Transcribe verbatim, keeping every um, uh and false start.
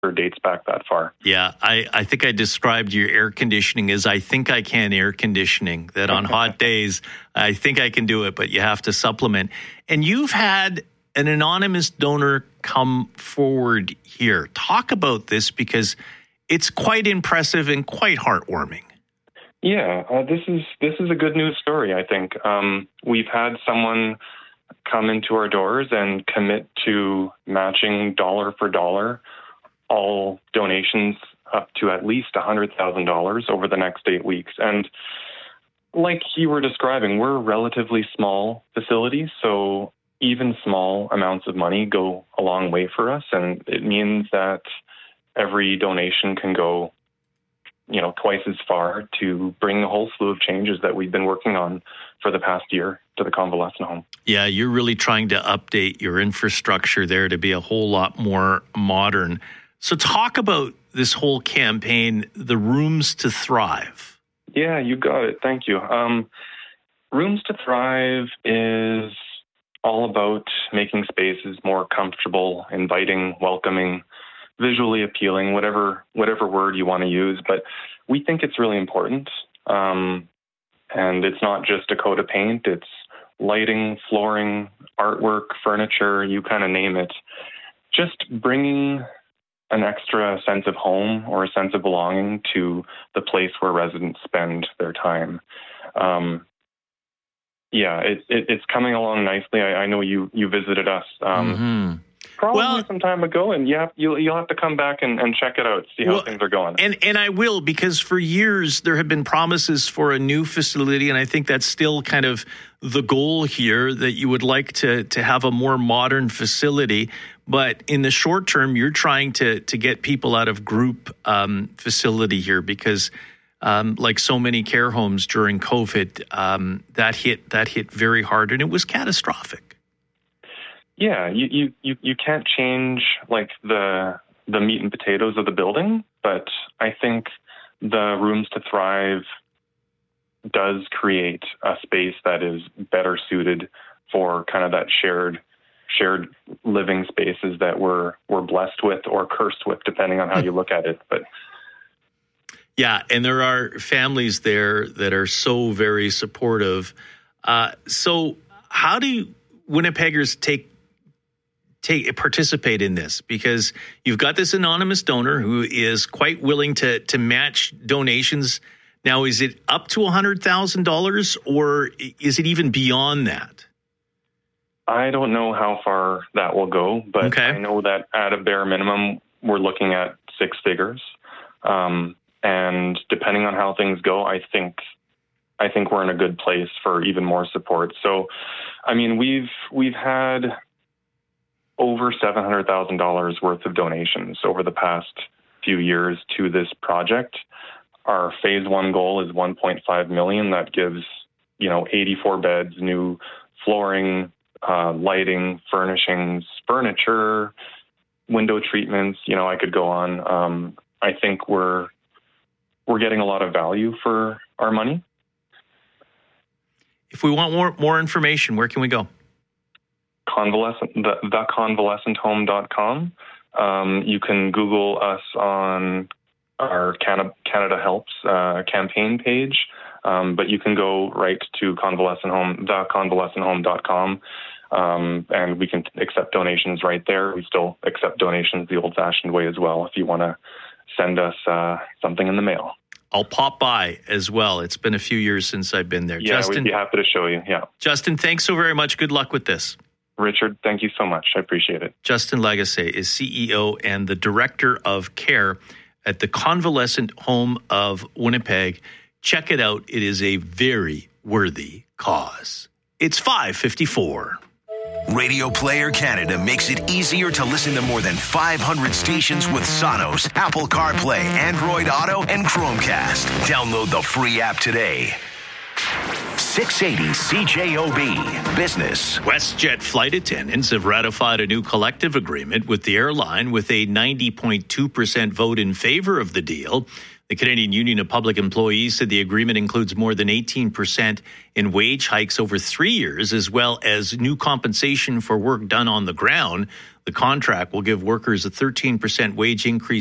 dates back that far. Yeah, I, I think I described your air conditioning as I think I can air conditioning, that on hot days, I think I can do it, but you have to supplement. And you've had an anonymous donor come forward here. Talk about this, because it's quite impressive and quite heartwarming. Yeah, uh, this is this is a good news story, I think. Um, we've had someone come into our doors and commit to matching dollar for dollar all donations up to at least one hundred thousand dollars over the next eight weeks. And like you were describing, we're a relatively small facility, so even small amounts of money go a long way for us. And it means that every donation can go, you know, twice as far to bring a whole slew of changes that we've been working on for the past year to the convalescent home. Yeah, you're really trying to update your infrastructure there to be a whole lot more modern. So talk about this whole campaign, the Rooms to Thrive. Yeah, you got it. Thank you. Um, Rooms to Thrive is all about making spaces more comfortable, inviting, welcoming, visually appealing, whatever whatever word you want to use. But we think it's really important. Um, and it's not just a coat of paint. It's lighting, flooring, artwork, furniture, you kind of name it. Just bringing an extra sense of home or a sense of belonging to the place where residents spend their time. Um, yeah, it, it, it's coming along nicely. I, I know you you visited us um, mm-hmm. probably well, some time ago, and you have, you'll, you'll have to come back and, and check it out, see how well, things are going. And and I will, because for years there have been promises for a new facility, and I think that's still kind of the goal here, that you would like to to have a more modern facility. But in the short term, you're trying to to get people out of group um, facility here, because um, like so many care homes during COVID, um, that hit that hit very hard, and it was catastrophic. Yeah, you, you, you, you can't change like the the meat and potatoes of the building, but I think the Rooms to Thrive does create a space that is better suited for kind of that shared shared living spaces that we're we're blessed with or cursed with, depending on how you look at it. But yeah, and there are families there that are so very supportive. Uh, so how do Winnipeggers take take participate in this? Because you've got this anonymous donor who is quite willing to to match donations. Now, is it up to one hundred thousand dollars, or is it even beyond that? I don't know how far that will go, but okay. I know that at a bare minimum, we're looking at six figures. Um, and depending on how things go, I think I think we're in a good place for even more support. So, I mean, we've we've had over seven hundred thousand dollars worth of donations over the past few years to this project. Our phase one goal is one point five million. That gives, you know, eighty-four beds, new flooring, uh, lighting, furnishings, furniture, window treatments. You know, I could go on. Um, I think we're we're getting a lot of value for our money. If we want more more information, where can we go? Convalescent, the, the convalescent home dot com. Um, you can Google us on our Canada, Canada Helps uh, campaign page, um, but you can go right to Convalescent Home, the convalescent home dot com, um, and we can accept donations right there. We still accept donations the old-fashioned way as well if you want to send us uh, something in the mail. I'll pop by as well. It's been a few years since I've been there. Yeah, Justin, we'd be happy to show you, yeah. Justin, thanks so very much. Good luck with this. Richard, thank you so much. I appreciate it. Justin Lagacé is C E O and the Director of Care at the Convalescent Home of Winnipeg. Check it out. It is a very worthy cause. It's five fifty-four. Radio Player Canada makes it easier to listen to more than five hundred stations with Sonos, Apple CarPlay, Android Auto, and Chromecast. Download the free app today. six eighty C J O B Business. WestJet flight attendants have ratified a new collective agreement with the airline with a ninety point two percent vote in favor of the deal. The Canadian Union of Public Employees said the agreement includes more than eighteen percent in wage hikes over three years, as well as new compensation for work done on the ground. The contract will give workers a thirteen percent wage increase